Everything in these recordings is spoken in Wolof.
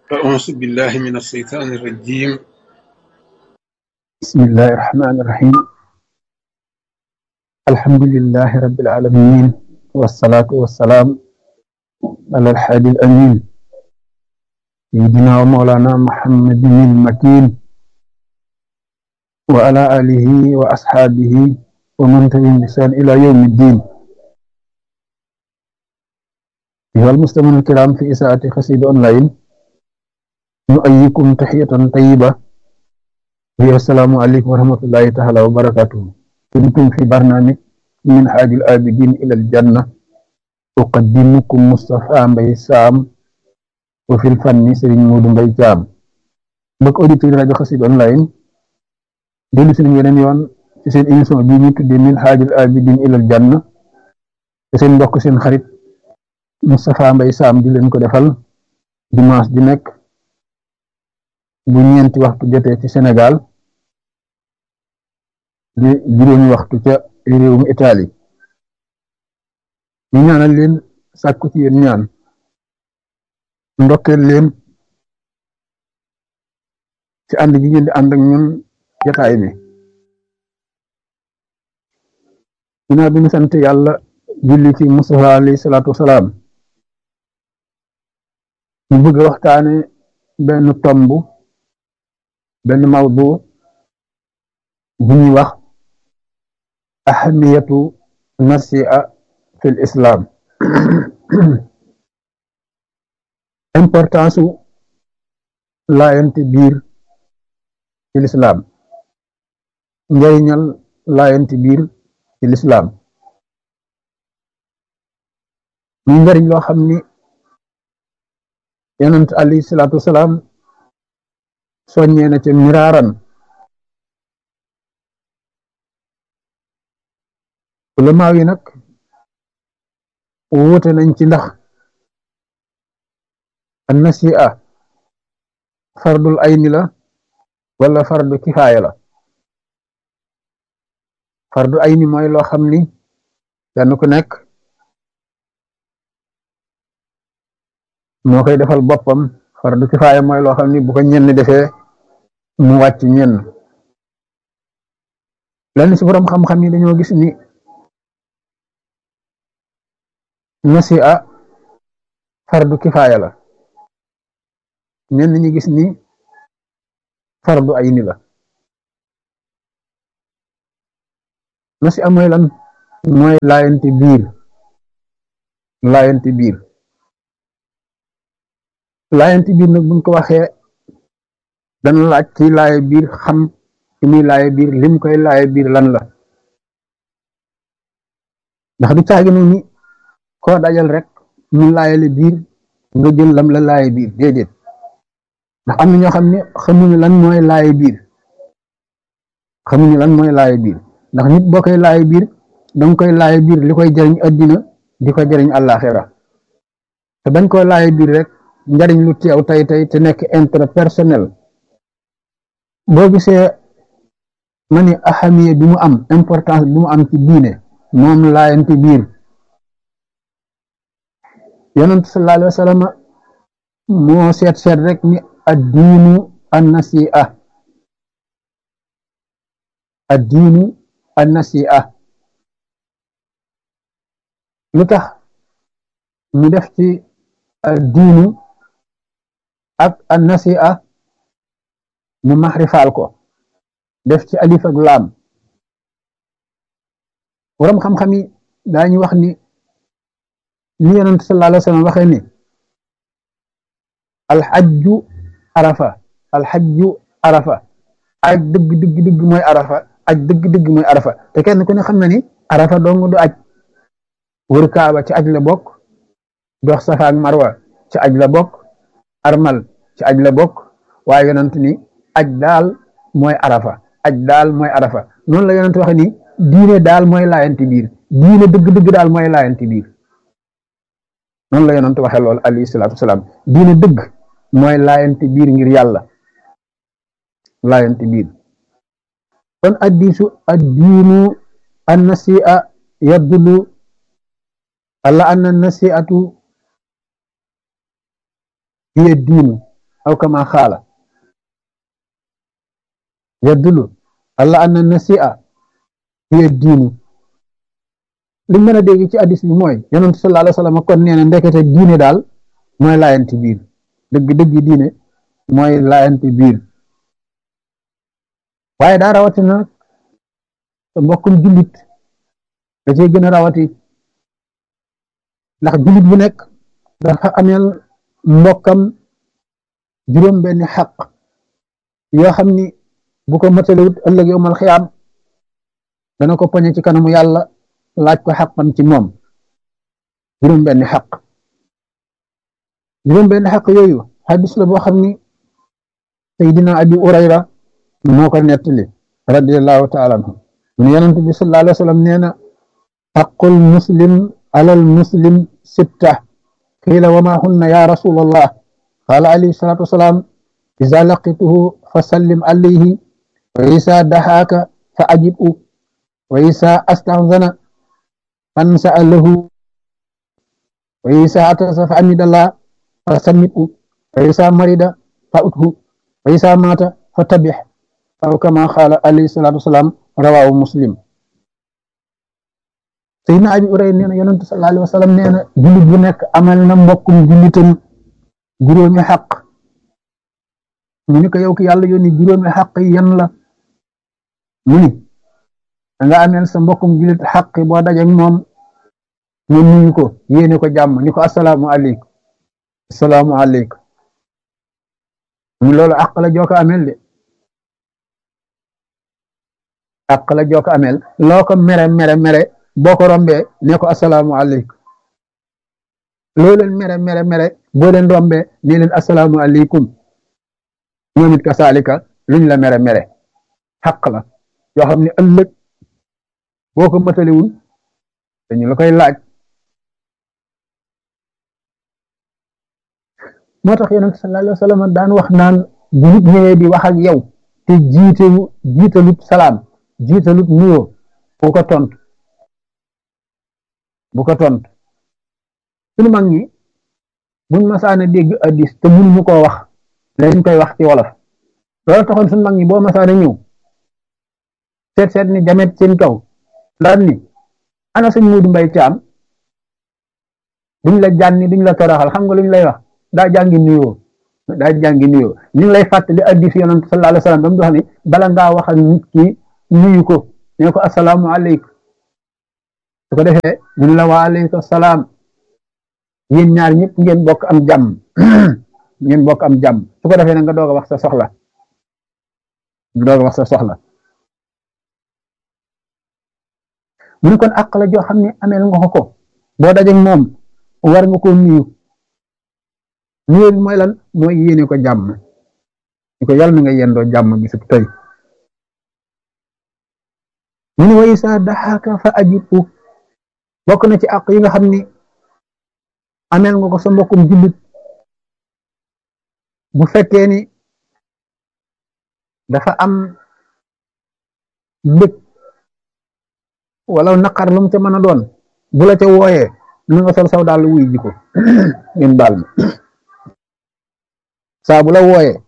أعوذ بالله من الشيطان الرجيم. بسم الله الرحمن الرحيم. الحمد لله رب العالمين، والصلاة والسلام على الحادي الأمين سيدنا ومولانا محمد المكين وعلى آله وأصحابه ومن تبعهم بإحسان إلى يوم الدين. أيها المستمعون الكرام في إذاعة قصيدة أونلاين، نؤيكم تحية طيبة وهي السلام عليكم ورحمة الله تعالى وبركاته. كنتم في برنامج من حاج الآبدين إلى الجنة، أقدمكم مصطفى مبي سام وفي الفن سيرين مودou Mbaye Thiam. mbokk auditeur rajo Xassida online dellu si nañu yeneen yoon ci seen émission bi ñu tuddee min haajil abidin ilal janna te seen mbokk seen xarit Moustapha Mbaye Sam di leen ko defal dimanche di nekk bu ñeenti waxtu jotee ci Sénégal di juróomi waxtu ca réewum Italie. ñu ñaanal leen sàkku ci yéen ñaan ndokkeel leen ci ànd gi ngeen di ànd ak ñun jotaay bi. ginnaaw bi ñu sant yàlla julli ci Mustafa alayhi salaatu wasalaam, ñu bëgg a waxtaane benn tomb, benn mawdu bu ñuy wax ahamiyatu nasi'a fil islam. importance su laayante biir ci lislaam, njariñal laayante biir ci lislaam. muy njariñ loo xam ni yonent alayhi salaatu wasalaam soññee na ca miraaran. ulamaa yi nag wuute nañ ci ndax an nasi'a fardul ayni la wala fardu kifaaya la. fardu ayni mooy loo xam ni kenn ku nekk moo koy defal boppam. fardu kifaaya mooy loo xam ni bu ko ñenn defee mu wàcc ñenn. lenn ci borom xam-xam yi dañoo gis ni nasi'a fardu kifaaya la, ñenn ñi gis ni fardu ayni la. nasi'a mooy lan? mooy laayante biir. laayante biir laayante biir nag buñ ko waxee dana laaj ci laaye biir xam ci muy laaye biir lim koy laaye biir lan la. ndax du caagi na ni koo dajal rek mu laayale biir nga jël lam la laaye biir, déedéet. ndax am na ñoo xam ne xamuñu lan mooy laaye biir. xamuñu lan mooy laaye biir ndax nit boo koy laaye biir danga koy laaye biir li koy jariñ addina di ko jariñ àllaaxira, te dañ koy laaye biir rek njariñ lu teew tey te nekk intérêt personnel. boo gisee ma ni ahamiya bi mu am, importance bi mu am ci diine, moom laayante biir. yonent sallallahu alayhi wa sallam moo seet rek ni addiinu an-nasi'a. addiinu an-nasi'a lu tax mu def ci addiinu ak an-nasi'a mu maxrifaal ko, def ci alif ak laam. borom xam-xam yi daañu wax ni li yonent sallallahu alayhi wa sallam waxee ni alxajju arafa. alxajju arafa, aj dëgg mooy arafa. aj dëgg mooy arafa. te kenn ku ne xam na ni arafa dong du aj. wër kaaba ci aj la bokk, dox safa ak marwa ci aj la bokk, armal ci aj la bokk. waaye yonent ni aj daal mooy arafa. aj daal mooy arafa. noonu la yonent waxe ni diine daal mooy laayanti biir. diine dëgg daal mooy laayanti biir. noonu la yonent waxe lool alayhi salaatu wasalaam. diine dëgg mooy laayanti biir ngir yàlla. laayanti biir. kon addiinu an-nasi'a yadullu ala anna nasi'atu hiya diinu aw kama xaala yadullu ala anna nasi'a hiya diinu li mën a dégg ci hadis bi mooy yonent sallallahu alayhi wa sallam kon nee na ndekete diine daal mooy laayanti biir dëgg diine mooy laayanti biir waaye daa rawatina sa mbokkum jullit da cee gën a rawati ndax jullit bu nekk dafa ameel mbokkam juróom benni xaq yoo xam ni bu ko matalewut ëllëg yowmal xiyaam dana ko poñe ci kanamu yàlla laaj ko xaqam ci moom juróom benni xaq yooyu hadis la boo xam ni Seydina Abi Urayra moo ko nettali radiyallahu taala anhu mun yonent bi sallallahu alayhi wa sallam nee na xaqul muslim alal muslim sitta qiila wa ma hunna ya rasulallah qaala alayhi salatu wasalaam iza laqituhu fa sallim alayhi wa isa dahaaka fa ajibu wa isa astahzana fansa lahu wa isa atasa fa amidallah fa samitu wa isa marida fa uthu wa isa mata fa tabih aw kama qaala alayhi salatu wasalaam rawahu muslim Seydina Abi Urayra nee na yonent sallallahu alayhi wa sallam nee na jullit bu nekk amal na mbokkum jullitam juróomi xaq mu ni ko yow ki yàlla yónni juróomi xaq yi yan la mu ni danga ameel sa mbokkum jullit xaq boo dajeek moom nga nuyu ko yéene ko jàmm ni ko assalaamu aleykum mu loolu àq la joo ko ameel de àq la joo ko ameel loo ko mere boo ko rombee ne ko assalaamu aleykum loo leen mere boo leen rombee ne leen assalaamu aleykum ñoom it ka saalika luñ la mere xaq la yoo xam ne ëllëg boo ko matalewul dañu la koy laaj moo tax yonent sallallahu alayhi wa sallam daan wax naan bu nit ñëwee di wax ak yow te jiitalut salaam jiitalut nuyoo bu ko tontu suñu mag ñi buñ masaana dégg addis te mënuñu koo wax lañ koy wax ci wolof loolu taxoon suñu mag ñi boo masaana ñëw seet ni jamet seen kaw daan ni ana sëñ Muudu Mbay Caam duñ la jànni duñ la toroxal xam nga luñ lay wax daa jàngi nuyoo ñu ngi lay fàttali addis yonent sallallahu alayhi wa sallam ba mu wax ni bala ngaa wax ak nit ki nuyu ko ne ko assalaamu aleykum su ko defee mu ne la wa aleykum salaam yéen ñaar ñëpp ngeen bokk am jàmm su ko defee nag nga doog a wax sa soxla mu ne kon àq la joo xam ne ameel nga ko boo dajeek moom war nga ko nuyu bi mooy lan mooy yéene ko jàmm ni ko yàlla na nga yendoo jàmm bisub tey mu ne wa isa daxaaka fa ajibu bokk na ci àq yi nga xam ni ameel nga ko sa mbokkum jullit bu fekkee ni dafa am mbëg wala naqar lu mu ca mën a doon bu la ca wooyee na nga sol saw daal wuy ji ko ngeen baal ma saa bu la wooyee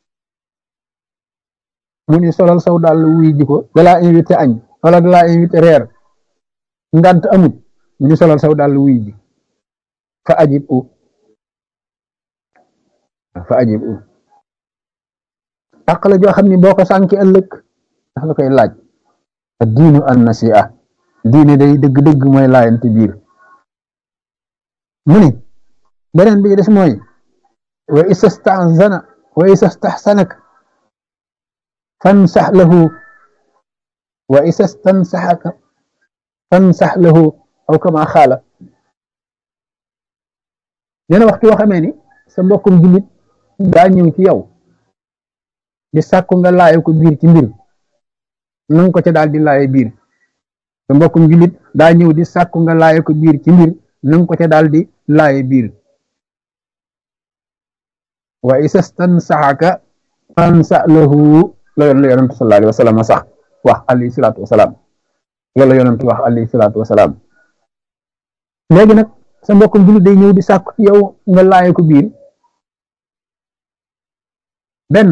mu ni solal saw daal wuy ji ko dalaa invité añ wala dalaa invité reer ngant amut mu ni solal saw daal wuy ji fa ajib àq la joo xam ni boo ko sànki ëllëg dafa la koy laaj diinu an nasi'a diine day dëgg-dëgg mooy laayante biir mu ni beneen bi des mooy wa isa stahsanak fansax lahu aw kama xaala nee na waxtu woo xamee ni sa mbokkum jullit daa ñëw ci yow di sàkku nga laaye ko biir ci mbir nanga ko ca daal di laaye biir sa mbokkum jullit daa ñëw di sàkku nga laaye ko biir ci mbir nanga ko ca daal di laaye biir wa isa stansaxaka fansa lahu loolu la yonent sallallahu alayhi wa sallam sax wax alayhi salaatu wasalaam loolu la yonent wax alayhi salaatu wasalaam léegi nag sa mbokkum jullit day ñëw di sàkku ci yow nga laaye ko biir benn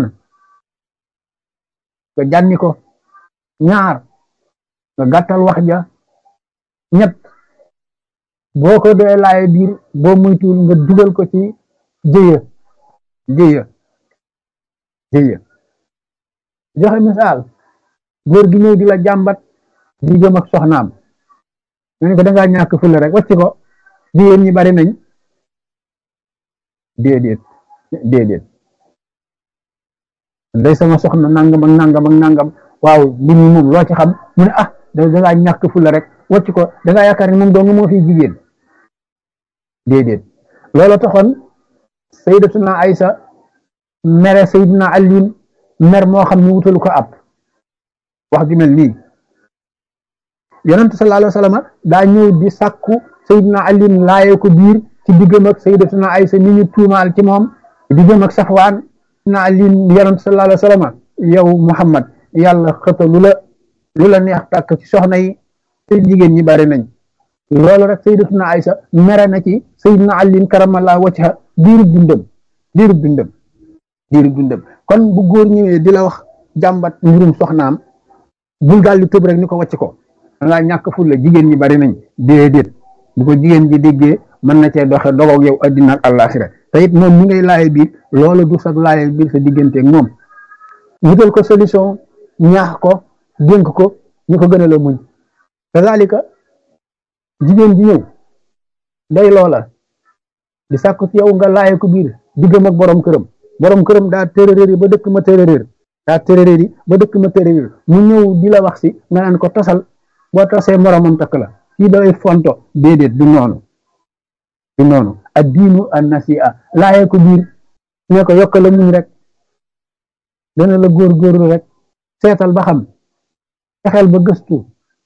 nga jànni ko, ñaar nga gàttal wax ja, ñett boo ko dee laaye biir boo muytuwul nga dugal ko ci jëya jëya jëya joxe misaal góor gi ñëw di la jàmbat diggam ak soxnaam nga ne ko dangaa ñàkk fulla rek wacc ko jigéen ñi bari nañ, déedéet déedéet day sama soxna nangam ak nangam ak nangam, waaw mbir mi moom loo ci xam mu ne ah dangaa ñàkk fulla rek wacc ko dangaa yaakaar ni moom dong moo fi jigéen, déedéet. loolu taxoon sayyidatuna Aysa mere sayyidina Ali mer moo xam ne wutalu ko ab wax ju mel nii yonent sallallahu alayhi wa sallam daa ñëw di sàkku sayyidina Ali laaye ko biir ci diggam ak sayyidatuna Aysa mi ñu tuumaal ci moom diggam ak Safwaan na Ali yonent sallallahu alayhi wa sallam yow Muhammad yàlla xëta lu la neex tàkk ci soxna yi te jigéen ñi bari nañ. loolu rek sayyidatuna Aysa mere na ci sayyidina Ali karamallahu wajha diirub dundam kon bu góor ñëwee di la wax jàmbat mbirum soxnaam bul daal di tëb rek ni ko wàcc ko dangaa ñàkk fulla jigéen ñi bari nañ, déedéet. bu ko jigéen ji déggee mën na cee doxe dogoog yow addina ak àllaaxira te it moom mi ngay laaye biir loolu du sa laaye biir sa digganteeg moom wutal ko solution ñaax ko dénk ko ñu ko gën a la muñ kazalika jigéen ji ñëw day loola di sàkku ci yow nga laaye ko biir diggam ak borom këram daa tërëréer yi ba dëkk ma tërëréer mu ñëw di la wax si nga naan ko tasal boo tasee moromam takk la kii day fonto, déedéet du noonu ad diinu an nasi'a laaye ko biir ne ko yokk la muñ rek dana la góorgóorlu rek seetal ba xam fexeel ba gëstu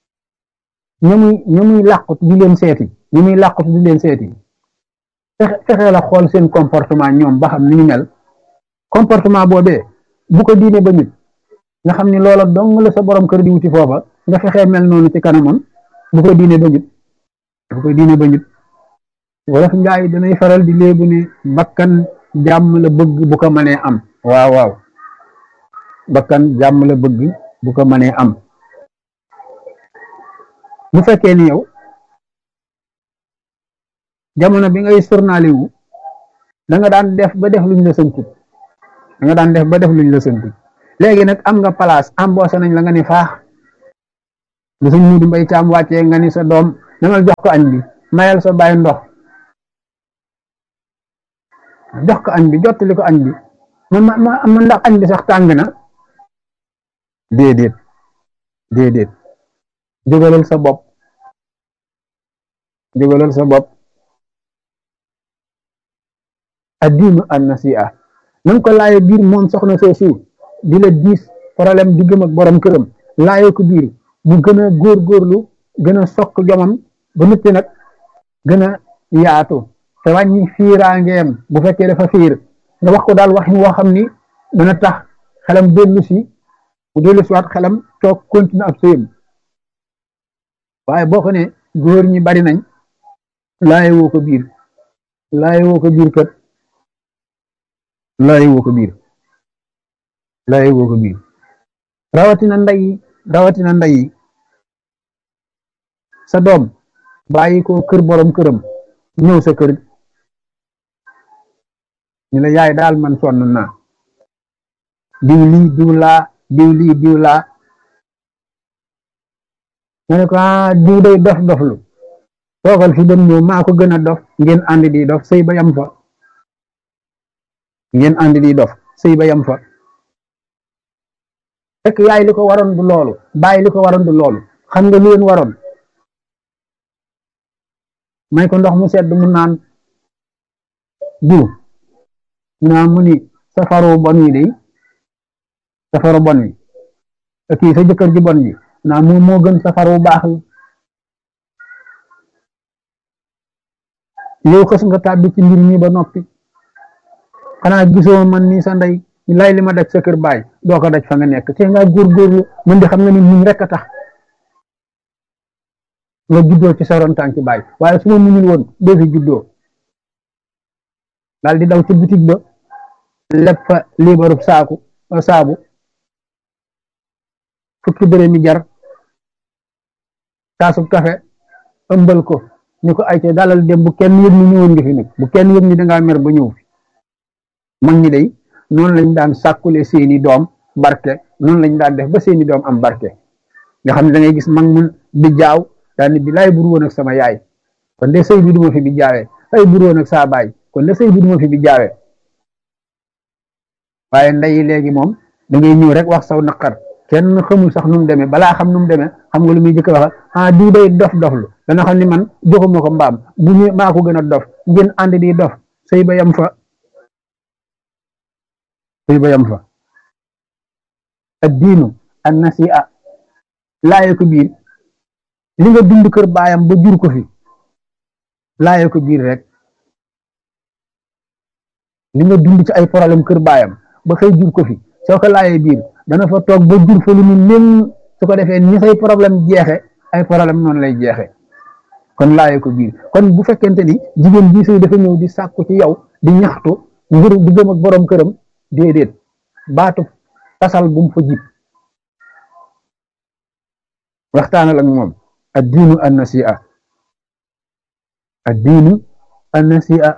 ña muy làqut di leen seeti fexeel a xool seen comportement ñoom ba xam ni ñu mel comportement boobee bu ko diine ba nit nga xam ni loola dong la sa borom kër di wuti foofa nga fexee mel noonu ci kanamam bu ko diine ba nit wolof njaay danay faral di léebu ne bakkan jàmm la bëgg bu ko mënee am, waaw bakkan jàmm la bëgg bu ko mënee am. bu fekkee ni yow jamono bi ngay journalé wu da nga daan def ba def luñ la sënkut léegi nag am nga place embauché nañ la nga ni faax lu sëñ Muudu Mbay Caam wàccee nga ni sa doom demal jox ko añ bi mayal sa baay ndox jox ko añ bi jottali ko añ bi ma ndax añ bi sax tàng na, déedéet jógalal sa bopp addiinu an nasi'a na nga ko laaye biir moom soxna soosu di la diis problème diggam ak borom këram laaye ko biir mu gën a góorgóorlu gën a sokk jomam ba noppi nag gën a yaatu te wàññi fiiraangeem bu fekkee dafa fiir nga wax ko daal waxin woo xam ni dana tax xelam dellu si bu dellu si waat xelam toog continue ab sëyam waaye boo ko ne góor ñi bari nañ laaye woo ko biir kat laaye woo ko biir rawatina ndey yi sa doom bàyyi ko kër borom këram ñëw sa kër ñu la yaay daal man sonn naa diw lii diw laa nga ne ko diw day doflu toogal fi dem ñëw maa ko gën a dof ngeen ànd di dof sëy ba yam fa fekk yaay li ko waroon du loolu bàyyi li ko waroon du loolu xam nga lu leen waroon may ko ndox mu sedd mu naan diw mu ni safaru bon wi kii sa jëkkër ji bon ji moom moo gën safaru baax wi yow xës nga tàbbi ci mbir mi ba noppi xanaa gisoo man nii sa ndey lay li ma daj sa kër baay doo ko daj fa nga nekk te nga góorgóorlu mën di xam nga ni muñ rek a tax nga juddoo ci sa ron tànki baay waaye su ma muñul woon doo fi juddoo daal di daw ci boutique ba leb fa liibarub saabu fukki dërëm mi jar kaasub kafe ëmbal ko ni ko ay ca dalal dem bu kenn yëg ni ñëwoon nga fi nag bu kenn yëg ni dangaa mer ba ñëw fi mag ñi day noonu lañ daan sàkkule seeni doom barke noonu lañ daan def ba seeni doom am barke nga xam ne da ngay gis mag mun bi jaaw daal ni bi laay buru woon ak sama yaay kon de sëy bi duma fi bi jaawee ay buru woon ak saa baay kon de sëy bi duma fi bi jaawee waaye ndeyi léegi moom da ngay ñëw rek wax saw naqar kenn xamul sax nu mu demee balaa xam nu mu demee xam nga lu muy jëkk wax di day dof doflu dana xam ni man joxuma ko mbaam bu ñu maa ko gën a dof ngeen ànd di dof sëy ba yam fa sëy ba yam fa ad diinu an nasi'a laaye ko biir li nga dund kër baayam ba jur ko fi laaye ko biir rek li nga dund ci ay problème kër baayam ba xëy jur ko fi soo ko laayee biir dana fa toog ba jur fa lu mu nen su ko defee ni say problème jeexe ay problème noonu lay jeexe kon laayee ko biir kon bu fekkente ni jigéen bi sëy dafa ñëw di sàkku ci yow di ñaxtu ngir diggam ak borom këram déedéet baatu tasal bu mu fa jib waxtaanal ak moom ad diinu an nasi'a ad diinu an nasi'a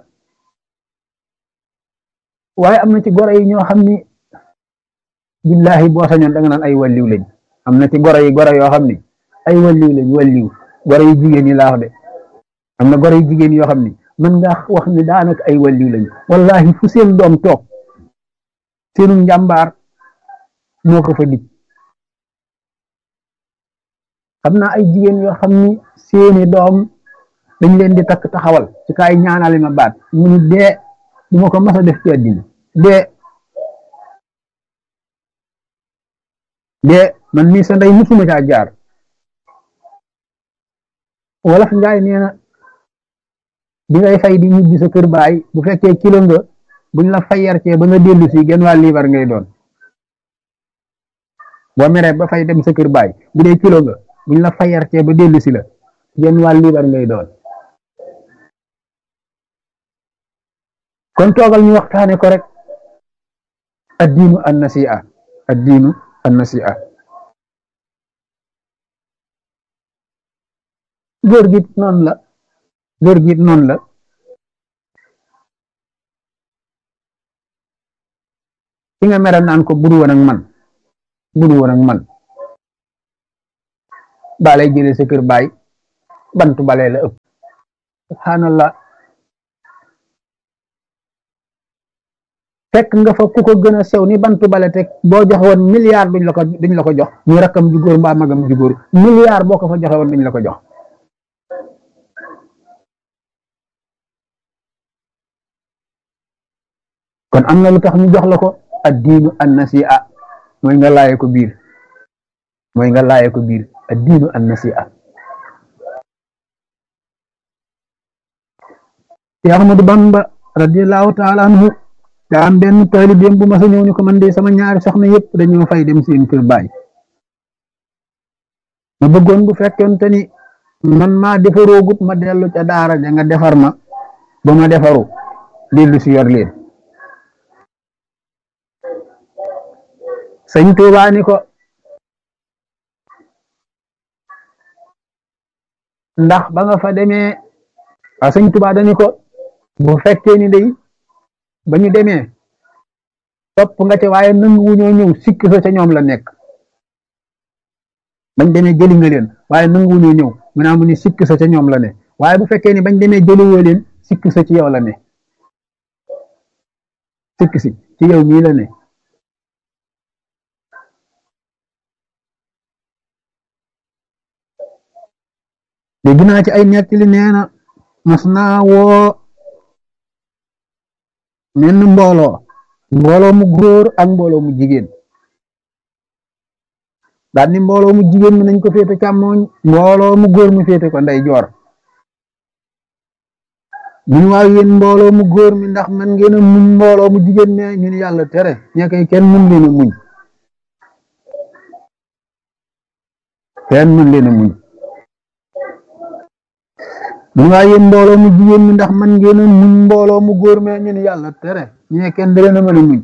waaye am na ci goro yi ñoo xam ni billahi boo sañoon da nga naan ay walliw lañ am na ci goro yoo xam ni ay walliw lañ walliw goro yu jigéen yi laa wax de am na goro yu jigéen yoo xam ni mën nga wax ni daanaka ay walliw lañ wallahi fu seen doom toog seenu njàmbaar moo ko fa dig xam naa ay jigéen yoo xam ni seeni doom dañ leen di takk taxawal ci kaay ñaanale ma baat mu ni dee du ma ko mas a def ci àddina dee man mii sa ndey musuma caa jaar wolof njaay nee na bi ngay fay di ñibbi sa kër baay bu fekkee kilo nga buñ la fayarcee ba nga dellu si genn waa liibar ngay doon boo meree ba fay dem sa kër baay bu dee kilo nga buñ la fayarcee ba dellu si la genn waa liibar ngay doon kon toogal ñu waxtaane ko rek addiinu an nasi'a addiinu an nasi'a góor gi noonu la ki nga meral naan ko buru woon ak man balay jëlee sa kër baay bantu balee la ëpp subhanallah fekk nga fa ku ko gën a sew ni bantu bale teg boo joxe woon milliard duñ la ko jox muy rakkam ju góor mbaa magam ju góor milliard boo ko fa joxe woon duñ la ko jox kon am na lu tax ñu jox la ko ad diinu an nasi'a mooy nga laaye ko biir ad diinu an nasi'a ya Ahmadu Bamba radiyallahu ta'ala anhu daa am benn taalibeem bu ma sa ñëw ni ko man de sama ñaari soxna yëpp dañoo fay dem seen kër baay ma bëggoon bu fekkente ni man maa defaroogut ma dellu ca daara ja nga defar ma ba ma defaru dellu si yor leen sëñ Tuubaa ni ko ndax ba nga fa demee sëñ Tuubaa dani ko bu fekkee ni day ba ñu demee topp nga te waaye nangu wuñoo ñëw sikk sa ca ñoom la nekk bañ demee jëli nga leen waaye nangu wuñoo ñëw mu ni sikk sa ca ñoom la ne waaye bu fekkee ni bañ demee jëliwoo leen sikk sa ci yow la ne sikk si ci yow mii la ne dégg naa ci ay nettali nee na mas naa woo menn mbooloo mu góor ak mbooloo mu jigéen daal ni mbooloo mu jigéen mi nañ ko féete càmmooñ mbooloo mu góor mi féete ko ndeyjoor ñun waaw yéen mbooloo mu góor mi ndax man ngeen a muñ mbooloo mu jigéen mi ñu ni yàlla tere ñekkee kenn mën leen a muñ ñun waaw yéen mbooloo mu jigéen mi ndax man ngeen a muñ mbooloo mu góor mi ñu ni yàlla tere ñee kenn da leen a mën a muñ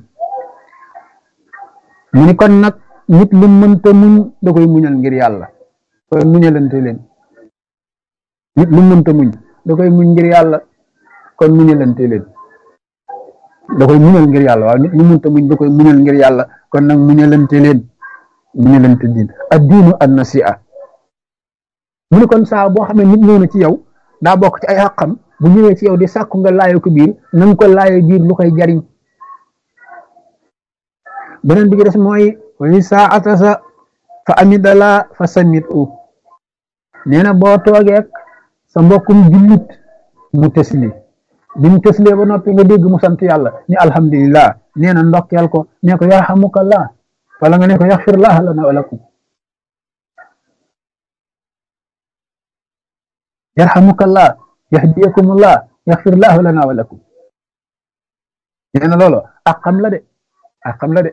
mu ni kon nag nit lu mënta muñ da koy muñal ngir yàlla kon muñalante leen nit lu mënta muñ da koy muñ ngir yàlla kon muñalante leen da koy muñal ngir yàlla waaw nit lu mënta muñ da koy muñal ngir yàlla kon nag muñalante leen muñalante diin ad diinu an nasi'a mu ni kon saa boo xamee nit ñëw na ci yow daa bokk ci ay xàqam bu ñëwee ci yow di sàkku nga laayo ko biir na nga ko laayo biir lu koy jariñ beneen bi ci des mooy wali saa atasa fa amidala fa samit u nee na boo toogeek sa mbokkum jullit mu tësli bi mu tëslee ba noppi nga dégg mu sant yàlla ni alhamdulillah nee na ndokkeel ko nee ko yarhamukallah wala nga ne ko yaxfirlah lana wa lakum yarhamukallah yahdiyakumullah yaxfirlah lana wa lakum nee na loolu ak xam la de ak xam la de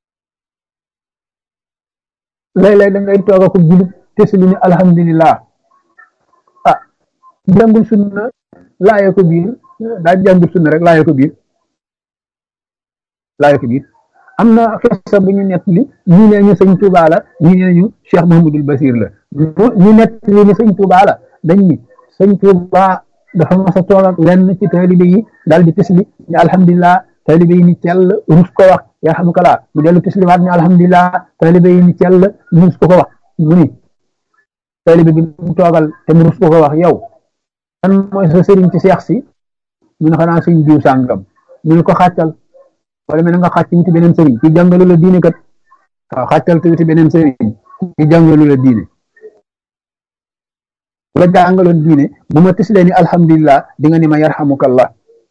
léeg-léeg da ngay toog ak jullit tësli ni alhamdulillah ah jàngul sunna laaye ko biir daa jàngul sunna rek laaye ko biir am na xisa bu ñu nettali ñii nee ñu sëñ Tuubaa la ñii nee ñu Cheikh Mahamadul Basir la ñu nettali ni sëñ Tuubaa la dañ ni sëñ Tuubaa dafa mas a toog ak lenn ci taalibe yi daal di tësli ni alhamdulillah taalibe yi ni cell rus ko wax yarhamukallah mu dellu tësliwaat ni alhamdulillah taalibe yi ni cell rus ko wax mu ni taalibe bi mu toogal te mu rus ko wax yow kan mooy sa sëriñ ci seex si mu ne xanaa sëñ diw sàngam mu ne ko xàccal wala mel nga xàcc wuti beneen sëriñ ci jàngalu la diine kat waaw xàccal te wuti beneen sëriñ ci jàngalu la diine la jàngaloon diine bu ma tislee ni alhamdulillah di nga ni ma yarhamukallah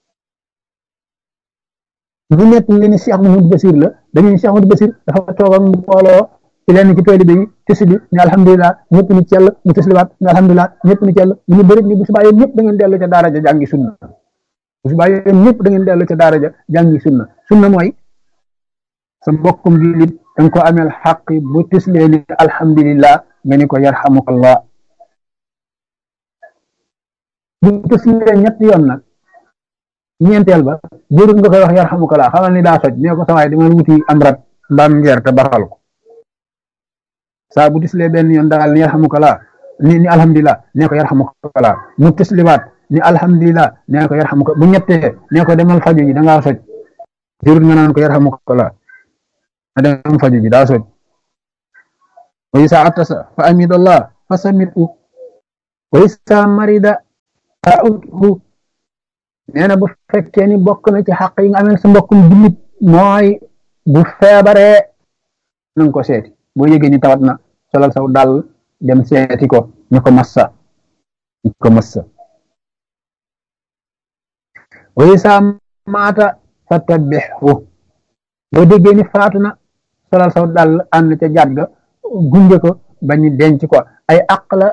bu nekk li ni Cheikh Mahamadou Basir la dañuy Cheikh Mahamadou Basir dafa toog ak mbooloo ci lenn ci taalibe yi tisli ni alhamdulillah ñëpp ni cell mu tisliwaat ni alhamdulillah ñëpp ni cell mu ñu bëri ni bu subaa yéen ñëpp da ngeen dellu ca daara ja jàngi sunna bu subaa yéen ñëpp da ngeen dellu ca daara ja jàngi sunna mooy sa mbokkum jullit da nga ko ameel xaq bu tislee ni alhamdulillah nga ni ko yarhamukallah bu tislee ñett yoon nag ñeenteel ba jërul nga koy wax yarhamukallah xamal ni daa soj nee ko sawaay dama wuti am rat mbaam ngeer te baxal ko saa bu tislee benn yoon daal ni yarhamukallah ni alhamdulillah nee ko yarhamukallah mu tisliwaat ni alhamdulillah nee ko yarhamuka bu ñettee nee ko demal faju ji da ngaa soj jërul nga naan ko yarhamukallah na dem faju ji daa soj wa isa atasa fa amidallah fa samitu wa isa marida ta'udhu nee na bu fekkee ni bokk na ci xaq yi nga amee sa mbokkum jullit mooy bu feebaree nanga ko seeti boo yëgee ni tawat na solal saw dal dem seeti ko ñu ko massa wa isa maata fattabihu boo déggee ni faatu na solal saw dal ànd ca jaat ga gunge ko bañu denc ko ay àq la